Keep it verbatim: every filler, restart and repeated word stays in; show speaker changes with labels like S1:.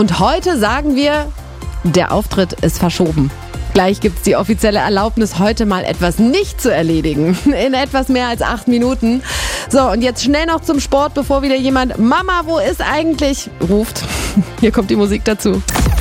S1: Und heute sagen wir, der Auftritt ist verschoben. Gleich gibt's die offizielle Erlaubnis, heute mal etwas nicht zu erledigen. In etwas mehr als acht Minuten. So, und jetzt schnell noch zum Sport, bevor wieder jemand "Mama, wo ist eigentlich?" ruft. Hier kommt die Musik dazu.